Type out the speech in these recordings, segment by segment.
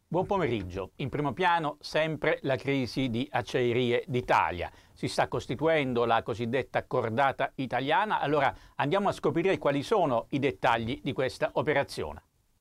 Buon pomeriggio. In primo piano sempre la crisi di Acciaierie d'Italia. Si sta costituendo la cosiddetta cordata italiana. Allora andiamo a scoprire quali sono i dettagli di questa operazione.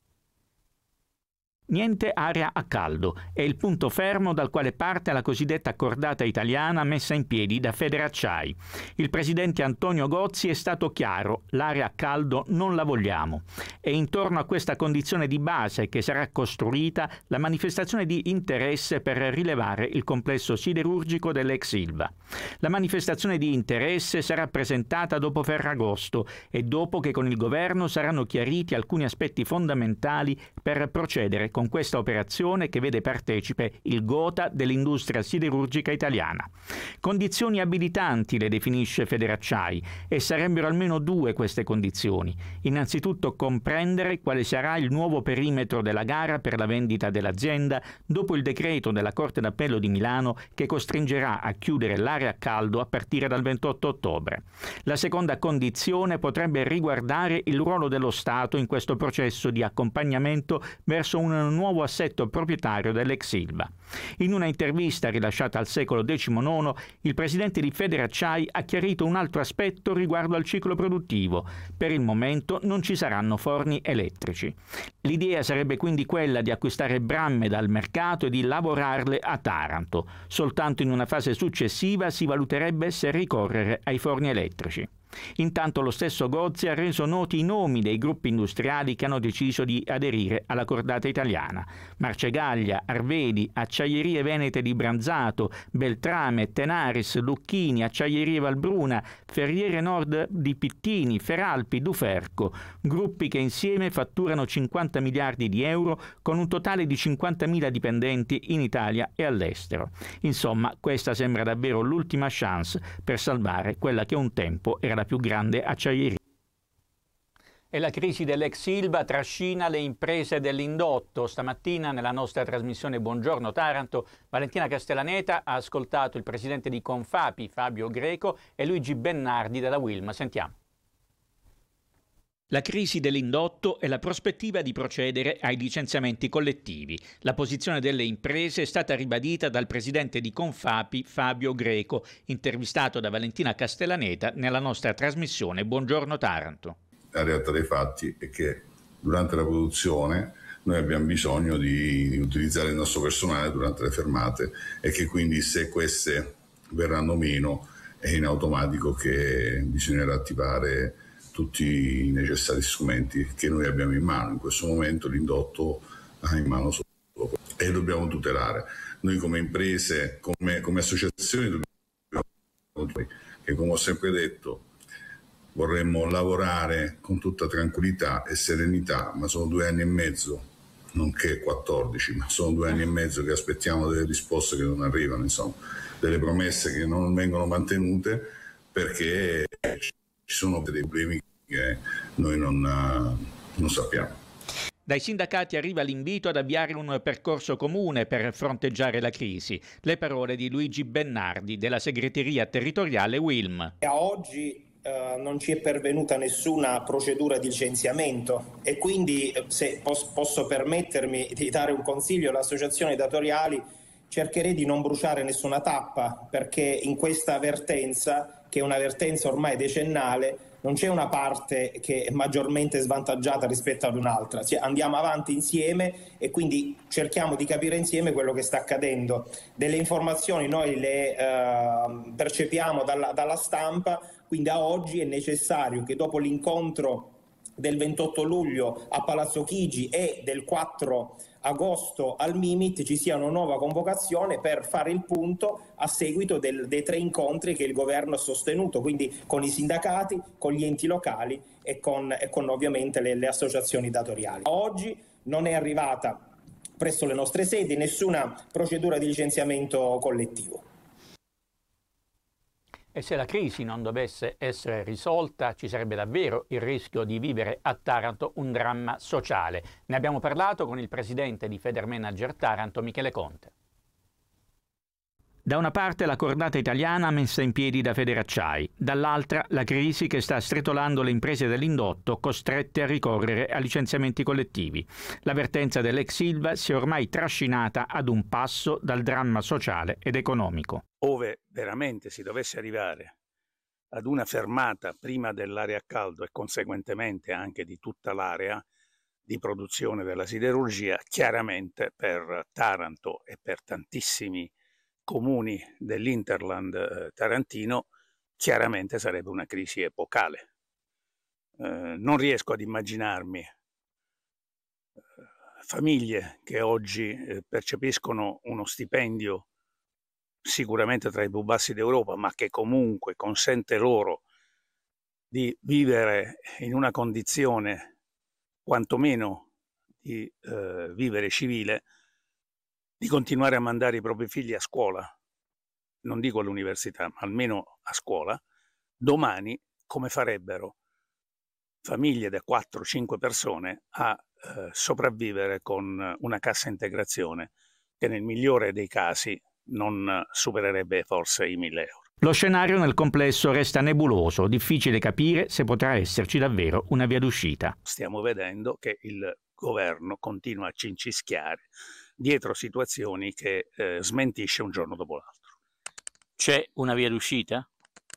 Niente area a caldo è il punto fermo dal quale parte la cosiddetta cordata italiana messa in piedi da Federacciai. Il presidente Antonio Gozzi è stato chiaro: l'area a caldo non la vogliamo. È intorno a questa condizione di base che sarà costruita la manifestazione di interesse per rilevare il complesso siderurgico dell'ex Ilva. La manifestazione di interesse sarà presentata dopo Ferragosto e dopo che con il governo saranno chiariti alcuni aspetti fondamentali per procedere con questa operazione che vede partecipe il Gotha dell'industria siderurgica italiana. Condizioni abilitanti le definisce Federacciai e sarebbero almeno due queste condizioni. Innanzitutto comprendere quale sarà il nuovo perimetro della gara per la vendita dell'azienda dopo il decreto della Corte d'Appello di Milano che costringerà a chiudere l'area a caldo a partire dal 28 ottobre. La seconda condizione potrebbe riguardare il ruolo dello Stato in questo processo di accompagnamento verso un nuovo assetto proprietario dell'ex Ilva. In una intervista rilasciata al Secolo XIX, il presidente di Federacciai ha chiarito un altro aspetto riguardo al ciclo produttivo. Per il momento non ci saranno forni elettrici. L'idea sarebbe quindi quella di acquistare bramme dal mercato e di lavorarle a Taranto. Soltanto in una fase successiva si valuterebbe se ricorrere ai forni elettrici. Intanto lo stesso Gozzi ha reso noti i nomi dei gruppi industriali che hanno deciso di aderire alla cordata italiana: Marcegaglia, Arvedi, Acciaierie Venete di Branzato, Beltrame, Tenaris, Lucchini, Acciaierie Valbruna, Ferriere Nord di Pittini, Feralpi, Duferco, gruppi che insieme fatturano 50 miliardi di euro con un totale di 50.000 dipendenti in Italia e all'estero. Insomma, questa sembra davvero l'ultima chance per salvare quella che un tempo era la più grande acciaieria. E la crisi dell'ex Ilva trascina le imprese dell'indotto. Stamattina nella nostra trasmissione Buongiorno Taranto, Valentina Castellaneta ha ascoltato il presidente di Confapi, Fabio Greco, e Luigi Bennardi della Wilm. Sentiamo. La crisi dell'indotto e la prospettiva di procedere ai licenziamenti collettivi. La posizione delle imprese è stata ribadita dal presidente di Confapi, Fabio Greco, intervistato da Valentina Castellaneta nella nostra trasmissione Buongiorno Taranto. La realtà dei fatti è che durante la produzione noi abbiamo bisogno di utilizzare il nostro personale durante le fermate e che quindi se queste verranno meno è in automatico che bisognerà attivare tutti i necessari strumenti che noi abbiamo in mano. In questo momento l'indotto ha in mano solo e dobbiamo tutelare. Noi come imprese, come associazioni, dobbiamo, che come ho sempre detto, vorremmo lavorare con tutta tranquillità e serenità, ma sono 2 anni e mezzo, non che 14, ma sono 2 anni e mezzo che aspettiamo delle risposte che non arrivano, insomma, delle promesse che non vengono mantenute perché ci sono dei problemi che noi non sappiamo. Dai sindacati arriva l'invito ad avviare un percorso comune per fronteggiare la crisi. Le parole di Luigi Bennardi della segreteria territoriale Wilm. A oggi non ci è pervenuta nessuna procedura di licenziamento e quindi, se posso permettermi di dare un consiglio alle associazioni datoriali, cercherei di non bruciare nessuna tappa, perché in questa vertenza, che è una vertenza ormai decennale, non c'è una parte che è maggiormente svantaggiata rispetto ad un'altra. Andiamo avanti insieme e quindi cerchiamo di capire insieme quello che sta accadendo. Delle informazioni noi le percepiamo dalla stampa, quindi a oggi è necessario che dopo l'incontro del 28 luglio a Palazzo Chigi e del 4 agosto al Mimit ci sia una nuova convocazione per fare il punto a seguito dei 3 incontri che il governo ha sostenuto, quindi con i sindacati, con gli enti locali e con ovviamente le associazioni datoriali. Oggi non è arrivata presso le nostre sedi nessuna procedura di licenziamento collettivo. E se la crisi non dovesse essere risolta, ci sarebbe davvero il rischio di vivere a Taranto un dramma sociale. Ne abbiamo parlato con il presidente di Federmanager Taranto, Michele Conte. Da una parte la cordata italiana messa in piedi da Federacciai, dall'altra la crisi che sta stritolando le imprese dell'indotto costrette a ricorrere a licenziamenti collettivi. L'avvertenza dell'ex Ilva si è ormai trascinata ad un passo dal dramma sociale ed economico. Ove veramente si dovesse arrivare ad una fermata prima dell'area a caldo e conseguentemente anche di tutta l'area di produzione della siderurgia, chiaramente per Taranto e per tantissimi comuni dell'Interland tarantino, chiaramente sarebbe una crisi epocale. Non riesco ad immaginarmi famiglie che oggi percepiscono uno stipendio sicuramente tra i più bassi d'Europa, ma che comunque consente loro di vivere in una condizione quantomeno di vivere civile, di continuare a mandare i propri figli a scuola, non dico all'università, ma almeno a scuola. Domani come farebbero famiglie da 4-5 persone a sopravvivere con una cassa integrazione che nel migliore dei casi non supererebbe forse i 1.000 euro. Lo scenario nel complesso resta nebuloso, difficile capire se potrà esserci davvero una via d'uscita. Stiamo vedendo che il governo continua a cincischiare dietro situazioni che smentisce un giorno dopo l'altro. C'è una via d'uscita?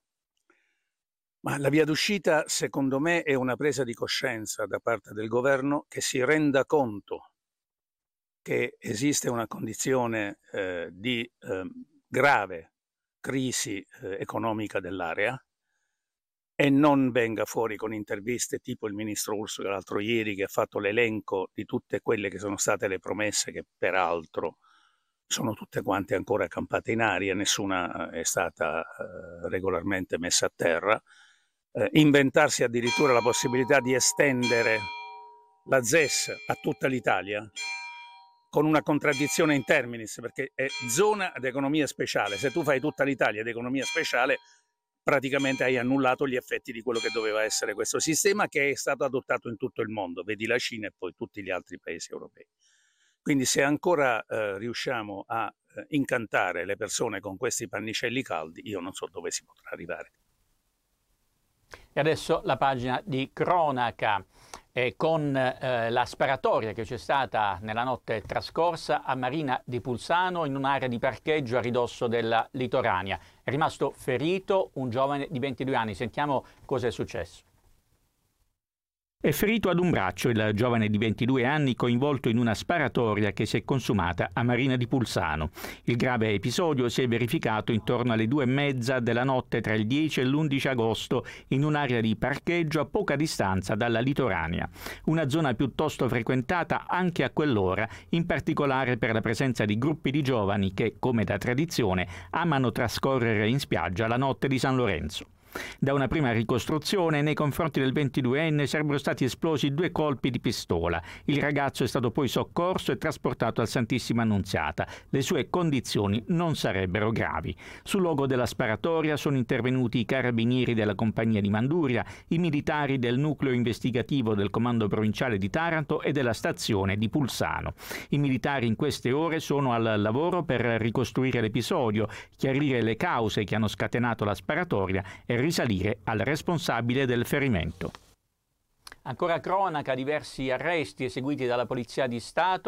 Ma la via d'uscita, secondo me, è una presa di coscienza da parte del governo che si renda conto che esiste una condizione di grave crisi economica dell'area e non venga fuori con interviste tipo il ministro Urso l'altro ieri, che ha fatto l'elenco di tutte quelle che sono state le promesse, che peraltro sono tutte quante ancora campate in aria, nessuna è stata regolarmente messa a terra. Inventarsi addirittura la possibilità di estendere la ZES a tutta l'Italia, con una contraddizione in terminis, perché è zona ad economia speciale. Se tu fai tutta l'Italia ad economia speciale, praticamente hai annullato gli effetti di quello che doveva essere questo sistema, che è stato adottato in tutto il mondo, vedi la Cina e poi tutti gli altri paesi europei. Quindi se ancora riusciamo a incantare le persone con questi pannicelli caldi, io non so dove si potrà arrivare. E adesso la pagina di cronaca con la sparatoria che c'è stata nella notte trascorsa a Marina di Pulsano, in un'area di parcheggio a ridosso della Litoranea. È rimasto ferito un giovane di 22 anni. Sentiamo cosa è successo. È ferito ad un braccio il giovane di 22 anni coinvolto in una sparatoria che si è consumata a Marina di Pulsano. Il grave episodio si è verificato intorno alle 2:30 della notte tra il 10 e l'11 agosto in un'area di parcheggio a poca distanza dalla Litoranea. Una zona piuttosto frequentata anche a quell'ora, in particolare per la presenza di gruppi di giovani che, come da tradizione, amano trascorrere in spiaggia la notte di San Lorenzo. Da una prima ricostruzione, nei confronti del 22enne sarebbero stati esplosi 2 colpi di pistola. Il ragazzo è stato poi soccorso e trasportato al Santissima Annunziata. Le sue condizioni non sarebbero gravi. Sul luogo della sparatoria sono intervenuti i carabinieri della compagnia di Manduria, i militari del nucleo investigativo del Comando Provinciale di Taranto e della stazione di Pulsano. I militari in queste ore sono al lavoro per ricostruire l'episodio, chiarire le cause che hanno scatenato la sparatoria e risalire al responsabile del ferimento. Ancora cronaca, diversi arresti eseguiti dalla Polizia di Stato